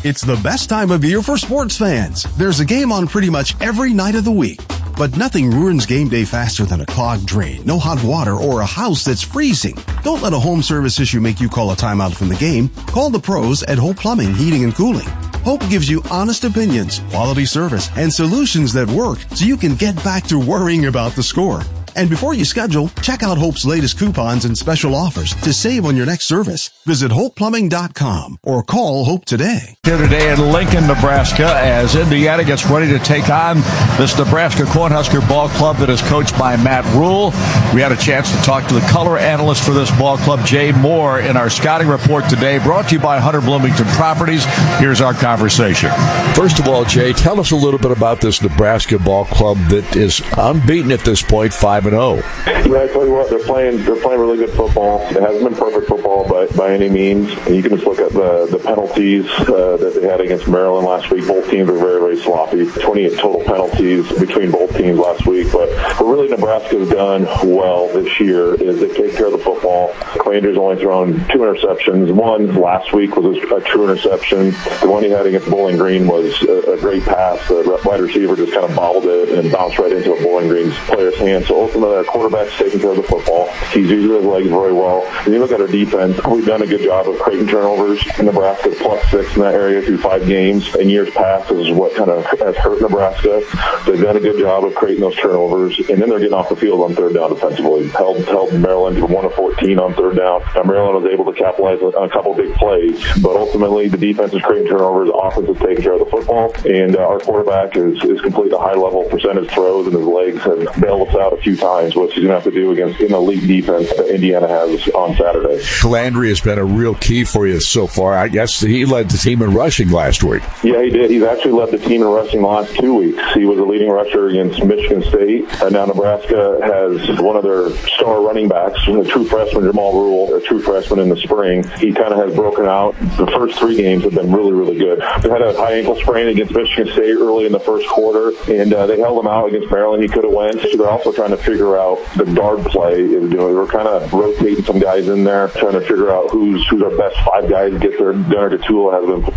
It's the best time of year for sports fans. There's a game on pretty much every night of the week. But nothing ruins game day faster than a clogged drain, no hot water, or a house that's freezing. Don't let a home service issue make you call a timeout from the game. Call the pros at Hope Plumbing, Heating, and Cooling. Hope gives you honest opinions, quality service, and solutions that work so you can get back to worrying about the score. And before you schedule, check out Hope's latest coupons and special offers to save on your next service. Visit HopePlumbing.com or call Hope today. Here today in Lincoln, Nebraska, as Indiana gets ready to take on this Nebraska Cornhusker ball club that is coached by Matt Rule. We had a chance to talk to the color analyst for this ball club, Jay Moore, in our scouting report today, brought to you by Hunter Bloomington Properties. Here's our conversation. First of all, Jay, tell us a little bit about this Nebraska ball club that is unbeaten at this point, 5-0. Yeah, I tell you what, they're playing really good football. It hasn't been perfect football by any means. And you can just look at the penalties that they had against Maryland last week. Both teams were very, very sloppy. 28 total penalties between both teams last week. But what really Nebraska's done well this year is they take care of the football. Calandria's only thrown 2 interceptions. One last week was a true interception. The one he had against Bowling Green was a great pass. The wide receiver just kind of bobbled it and bounced right into a Bowling Green player's hand. So ultimately, our quarterback's taking care of the football. He's using his legs very well. When you look at our defense, we've done a good job of creating turnovers. Nebraska's +6 in that area through 5 games. In years past, this is what kind of has hurt Nebraska. They've done a good job of creating those turnovers, and then they're getting off the field on third down defensively. Held Maryland to 1 of 14 on third down. Maryland was able to capitalize on a couple big plays, but ultimately the defense is creating turnovers, the offense is taking care of the football, and our quarterback is completing a high-level percentage throws, and his legs have bailed us out a few times, which he's going to have to do against an elite defense that Indiana has on Saturday. Calandria has been a real key for you so far. I guess he led the team in rushing last week. Yeah, he did. He's actually led the team in rushing the last 2 weeks. He was a leading rusher against Michigan State, and now Nebraska has one of their star running backs, a true freshman, Jamal Rule, a true freshman in the spring. He kind of has broken out. The first 3 games have been really, really good. They had a high ankle sprain against Michigan State early in the first quarter, and they held him out against Maryland. He could have went. So they're also trying to figure out the guard play is doing. We're kind of rotating some guys in there, trying to figure out who's our best 5 guys to get there. Gunnar Gatula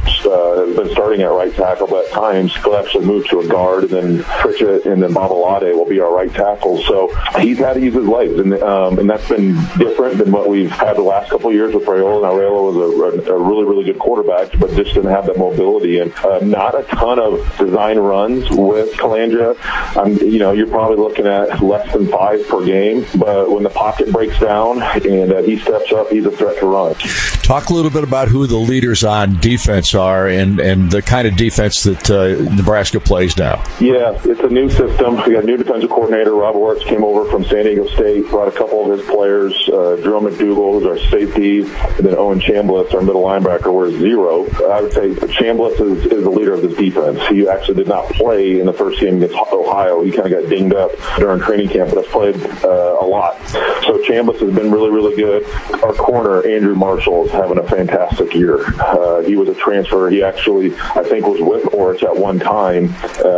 has been starting at right tackle, but at times he'll actually move to a guard, and then Pritchett and then Babalade will be our right tackle. So he's had to use his legs, and that's been different than what we've had the last couple of years with Raiola. Now, Raiola was a really, really good quarterback, but just didn't have that mobility, and not a ton of design runs with Calandria. You're probably looking at less than 5 per game, but when the pocket breaks down and he steps up, he's a threat to run. Talk a little bit about who the leaders on defense are and the kind of defense that Nebraska plays now. Yeah, it's a new system. We got a new defensive coordinator. Rob Orts came over from San Diego State, brought a couple of his players. Jerome McDougal, who's our safety, and then Owen Chambliss, our middle linebacker, were 0. I would say Chambliss is the leader of this defense. He actually did not play in the first game against Ohio. He kind of got dinged up during training camp, but has played a lot. So Chambliss has been really, really good. Our corner, Andrew Marshall, is having a fantastic year. He was a transfer. He actually, I think, was with Orts at one time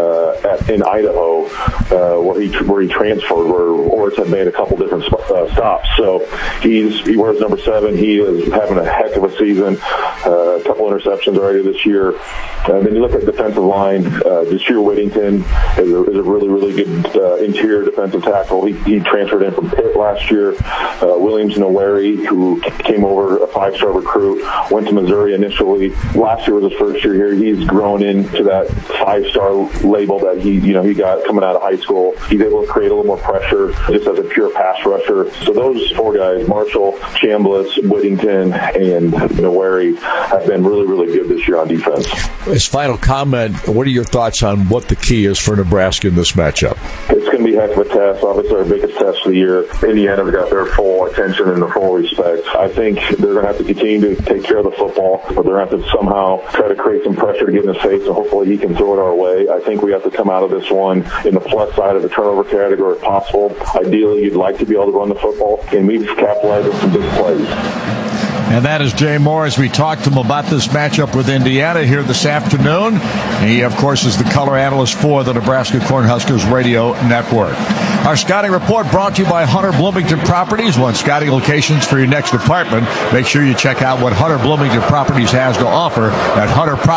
in Idaho, where he transferred, where Orts had made a couple different stops. So he wears number 7. He is having a heck of a season. A couple interceptions already this year. And then you look at defensive line. Jasheer Whittington is a really, really good interior defensive tackle. He transferred in from Pitt last year. Williams Noweri, who came over, a 5-star recruit, went to Missouri initially. Last year was his first year here. He's grown into that 5-star label that he got coming out of high school. He's able to create a little more pressure just as a pure pass rusher. So those 4 guys, Marshall, Chambliss, Whittington, and Noweri, have been really, really good this year on defense. As final comment, what are your thoughts on what the key is for Nebraska in this matchup? It's going to be a heck of a test. Obviously, our biggest test of the year. Indiana's got their full attention and their full respect. I think they're going to have to continue to take care of the football, but they're going to have to somehow try to create some pressure to get in his face, and hopefully he can throw it our way. I think we have to come out of this one in the plus side of the turnover category if possible. Ideally, you'd like to be able to run the football, and we've capitalized on some big plays. And that is Jay Moore as we talk to him about this matchup with Indiana here this afternoon. He, of course, is the color analyst for the Nebraska Cornhuskers Radio Network. Our scouting report brought to you by Hunter Bloomington Properties. Want scouting locations for your next apartment? Make sure you check out what Hunter Bloomington Properties has to offer at Hunter Properties.